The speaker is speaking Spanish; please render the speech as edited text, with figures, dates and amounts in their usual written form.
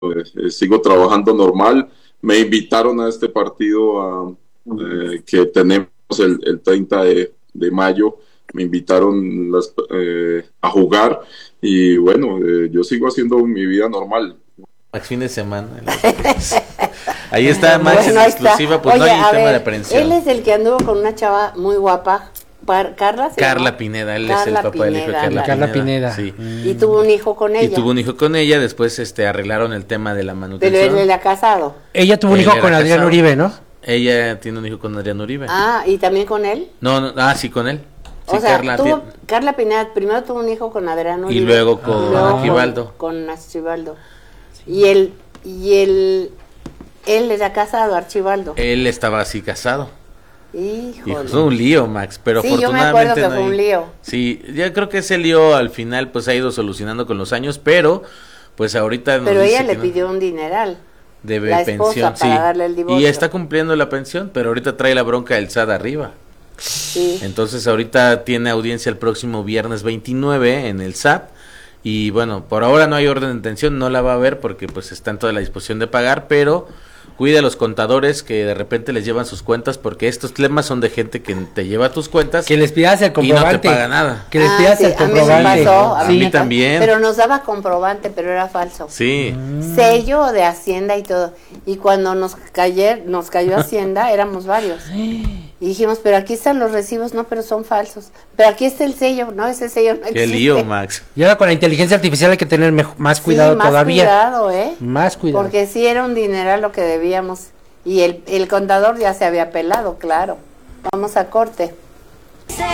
sigo trabajando normal. Me invitaron a este partido que tenemos el 30 de mayo. Me invitaron a jugar y bueno, yo sigo haciendo mi vida normal. Max, fin de semana. Ahí está Max, bueno, en exclusiva, pues. Oye, no hay tema de aprehensión. Él es el que anduvo con una chava muy guapa, Carla Pineda, él Carla es el papá Pineda, del hijo de Carla Pineda. Sí. Y tuvo un hijo con ella. Después arreglaron el tema de la manutención. Pero él era casado. Ella tuvo un hijo con Adrián Uribe, ¿no? Ella tiene un hijo con Adrián Uribe. Ah, ¿y también con él? No, sí, con él. Sí, o sea, Carla Pineda primero tuvo un hijo con Adrián Uribe. Y luego con Aquivaldo. Con Archibaldo. Y él era casado, Archibaldo. Él estaba así casado. Híjole. Fue un lío, Max, pero sí, afortunadamente yo me acuerdo que fue un lío. Sí, ya creo que ese lío al final pues ha ido solucionando con los años, pero pues ahorita pero ella le pidió un dineral. De la pensión, para darle el divorcio. Y está cumpliendo la pensión, pero ahorita trae la bronca del SAT arriba. Sí. Entonces ahorita tiene audiencia el próximo viernes 29 en el SAT. Y bueno, por ahora no hay orden de detención, no la va a ver porque pues está en toda la disposición de pagar, pero cuida a los contadores que de repente les llevan sus cuentas, porque estos temas son de gente que te lleva tus cuentas. Que les pidas el comprobante. Y no te paga nada. Que les pidas el comprobante. A mí me pasó, a mí también. Pero nos daba comprobante, pero era falso. Sí. Sello de Hacienda y todo. Y cuando nos cayó Hacienda, éramos varios. Y dijimos, pero aquí están los recibos, no, pero son falsos. Pero aquí está el sello, no, ese sello no existe. Qué lío, Max. Y ahora con la inteligencia artificial hay que tener más cuidado todavía. Más cuidado. Porque sí era un dineral lo que debíamos. Y el contador ya se había pelado, claro. Vamos a corte.